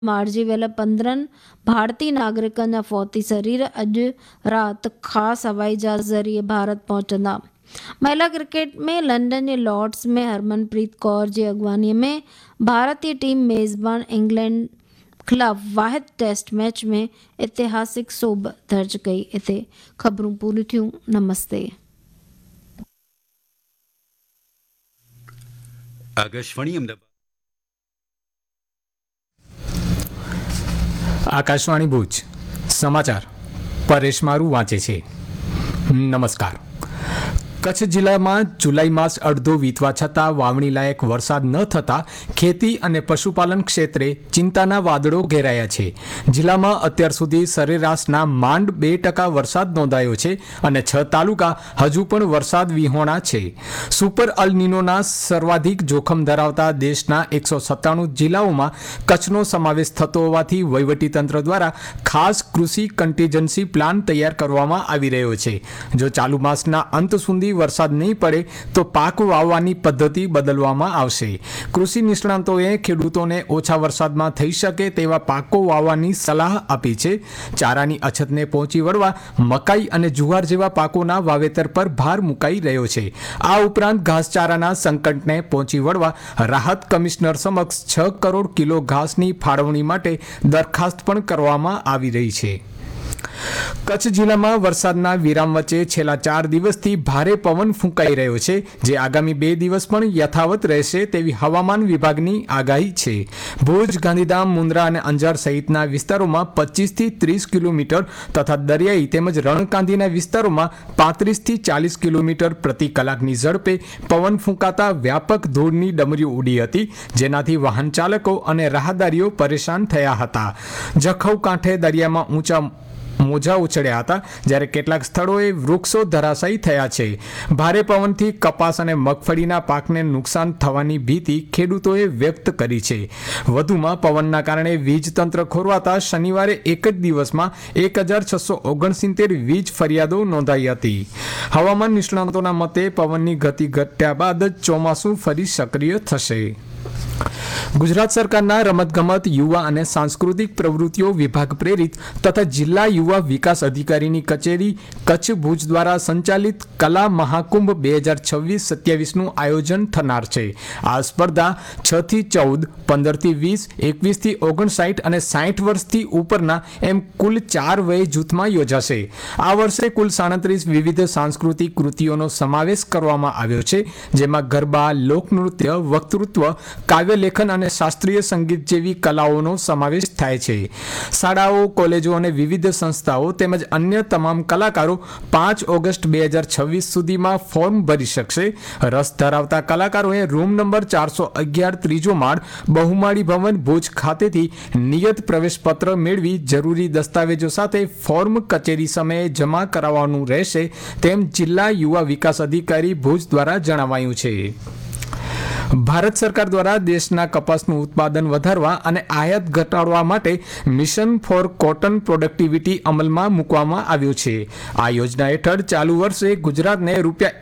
मारिजी वेला 15 भारतीय नागरिकनि जा फौती शरीर अॼु राति ख़ासि हवाई जहाज़ ज़रिए भारत पहुचंदा। महिला क्रिकेट में लंडन जे लॉर्ड्स में हरमनप्रीत कौर जी अॻवानीअ में भारतीय टीम मेज़बान इंग्लैंड खिलाफ़ वाहिद टेस्ट मैच में ऐतिहासिक सोभ दर्ज कई। इते ख़बरूं पूरी थियूं। नमस्ते। आकाशवाणी अहमदाबाद। આકાશવાણી ભુજ સમાચાર પરેશ મારું વાંચે છે। નમસ્કાર। કચ્છ જિલ્લામાં જુલાઈ માસ અડધો વીતવા છતાં વાવણી લાયક વરસાદ ન થતાં ખેતી અને પશુપાલન ક્ષેત્રે ચિંતાના વાદળો ઘેરાયા છે। જિલ્લામાં અત્યાર સુધી સરેરાશના માંડ 2% વરસાદ નોંધાયો છે અને 6 તાલુકા હજુ પણ વરસાદ વિહોણા છે। સુપર અલ નીનોના સર્વાધિક જોખમ ધરાવતા દેશના 197 જિલ્લાઓમાં કચ્છનો સમાવેશ થતો હોવાથી વહીવટીતંત્ર દ્વારા ખાસ કૃષિ કન્ટીજન્સી પ્લાન તૈયાર કરવામાં આવી રહ્યો છે। જો ચાલુ માસના અંત સુધી વરસાદ નહીં પડે તો પાક વાવવાની પદ્ધતિ બદલવામાં આવશે। કૃષિ નિષ્ણાંતોએ ખેડૂતોને ઓછા વરસાદમાં થઈ શકે તેવા પાકો વાવવાની સલાહ આપી છે। ચારાની અછતને પહોંચી વળવા મકાઈ અને જુવાર જેવા પાકોના વાવેતર પર ભાર મુકાઈ રહ્યો છે। આ ઉપરાંત ઘાસચારાના સંકટને પહોંચી વળવા રાહત કમિશનર સમક્ષ 6 કરોડ કિલો ઘાસની ફાળવણી માટે દરખાસ્ત પણ કરવામાં આવી રહી છે। કચ્છ જિલ્લામાં વરસાદના વિરામ વચ્ચે છેલ્લા 4 દિવસથી ભારે પવન ફૂંકાઈ રહ્યો છે, જે આગામી 2 દિવસ પણ યથાવત રહેશે તેવી હવામાન વિભાગની આગાહી છે। ભુજ, ગાંધીધામ, મુન્દ્રા અને અંજાર સહિતના વિસ્તારોમાં 25 થી 30 કિલોમીટર તથા દરિયાઈ તેમજ રણકાંધીના વિસ્તારોમાં 35 થી 40 કિલોમીટર પ્રતિ કલાકની ઝડપે પવન ફૂંકાતા વ્યાપક ધૂળની ડમરીઓ ઉડી હતી, જેનાથી વાહન ચાલકો અને રાહદારીઓ પરેશાન થયા હતા। જખૌ કાંઠે દરિયામાં ઊંચા મોજા ઉછળ્યા હતા, જ્યારે કેટલાક સ્થળોએ વૃક્ષો ધરાશાયી થયા છે। ભારે પવનથી કપાસ અને મગફળીના પાકને નુકસાન થવાની ભીતિ ખેડૂતોએ વ્યક્ત કરી છે। વધુમાં પવનના કારણે વીજ તંત્ર ખોરવાતા શનિવારે એક જ દિવસમાં 1669 વીજ ફરિયાદો નોંધાઈ હતી। હવામાન નિષ્ણાંતોના મતે પવનની ગતિ ઘટ્યા બાદ જ ચોમાસું ફરી સક્રિય થશે। ગુજરાત સરકારના રમતગમત, યુવા અને સાંસ્કૃતિક પ્રવૃત્તિઓ વિભાગ પ્રેરિત તથા જિલ્લા યુવા વિકાસ અધિકારીની કચેરી કચ્છ ભુજ દ્વારા સંચાલિત કલા મહાકુંભ 2026-27નું આયોજન થનાર છે। આ સ્પર્ધા 6 થી 14, 15 થી 20, 21 થી 59 અને 60 વર્ષથી ઉપરના એમ કુલ 4 વય જૂથમાં યોજાશે। આ વર્ષે કુલ 37 વિવિધ સાંસ્કૃતિક કૃતિઓનો સમાવેશ કરવામાં આવ્યો છે, જેમાં ગરબા, લોકનૃત્ય, વક્તૃત્વ, કાવ્યલેખન અને શાસ્ત્રીય સંગીત જેવી કલાઓનો સમાવેશ થાય છે। શાળાઓ, કોલેજો અને વિવિધ સંસ્થાઓ તેમજ અન્ય તમામ કલાકારો 5 ઓગસ્ટ 2026 સુધીમાં ફોર્મ ભરી શકશે। રસ ધરાવતા કલાકારોએ રૂમ નંબર 411 ત્રીજો માળ, બહુમાળી ભવન, ભુજ ખાતેથી નિયત પ્રવેશપત્ર મેળવી જરૂરી દસ્તાવેજો સાથે ફોર્મ કચેરી સમયે જમા કરાવવાનું રહેશે તેમ જિલ્લા યુવા વિકાસ અધિકારી ભુજ દ્વારા જણાવાયું છે। ભારત સરકાર દ્વારા દેશના કપાસનું ઉત્પાદન વધારવા અને આયાત ઘટાડવા માટે મિશન ફોર કોટન પ્રોડક્ટિવિટી અમલમાં મૂકવામાં આવ્યું છે। આ યોજના હેઠળ ચાલુ વર્ષે ગુજરાતને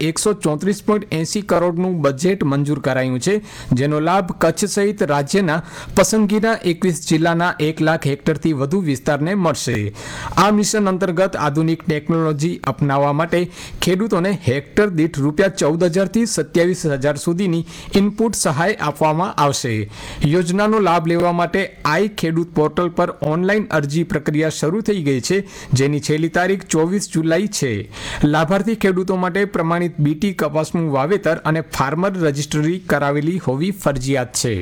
₹134.80 કરોડનું બજેટ મંજૂર કરાયું છે, જેનો લાભ કચ્છ સહિત રાજ્યના પસંદગીના 21 જિલ્લાના 1 લાખ હેક્ટરથી વધુ વિસ્તારને મળશે। આ મિશન અંતર્ગત આધુનિક ટેકનોલોજી અપનાવવા માટે ખેડૂતોને હેક્ટર દીઠ ₹14,000 થી 27,000 સુધીની ઇનપુટ સહાય આપવામાં આવશે। યોજનાનો લાભ લેવા માટે આઈ ખેડૂત પોર્ટલ પર ઓનલાઈન અરજી પ્રક્રિયા શરૂ થઈ ગઈ છે, જેની છેલ્લી તારીખ 24 જુલાઈ છે। લાભાર્થી ખેડૂતો માટે પ્રમાણિત બીટી કપાસનું વાવેતર અને ફાર્મર રજિસ્ટ્રી કરાવેલી હોવી ફરજિયાત છે।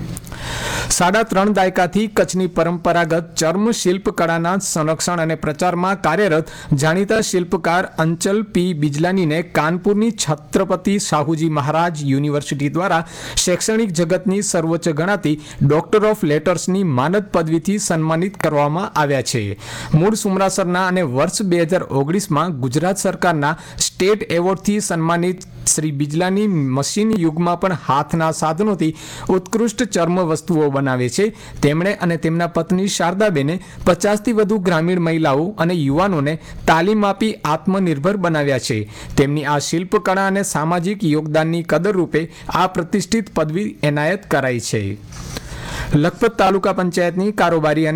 3.5 દાયકાથી કચ્છની પરંપરાગત ચર્મ શિલ્પ કળાના સંરક્ષણ અને પ્રચારમાં કાર્યરત જાણીતા શિલ્પકાર અંચલ પી બિજલાનીને કાનપુરની છત્રપતિ શાહુજી મહારાજ યુનિવર્સિટી દ્વારા શૈક્ષણિક જગતની સર્વોચ્ચ ગણાતી ડોક્ટર ઓફ લેટર્સની માનદ પદવીથી સન્માનિત કરવામાં આવ્યા છે। મૂળ સુમરાસરના અને વર્ષ 2019માં ગુજરાત સરકારના સ્ટેટ એવોર્ડથી સન્માનિત શ્રી બિજલાની મશીન યુગમાં પણ હાથના સાધનોથી ઉત્કૃષ્ટ ચર્મ વસ્તુઓ બનાવે છે। તેમણે અને તેમના પત્ની શારદાબેને 50થી વધુ ગ્રામીણ મહિલાઓ અને યુવાનોને તાલીમ આપી આત્મનિર્ભર બનાવ્યા છે। તેમની આ શિલ્પકળા અને સામાજિક યોગદાનની કદર રૂપે આ પ્રતિષ્ઠિત પદવી એનાયત કરાઈ છે। લખપત તાલુકા પંચાયતની કારોબારી અને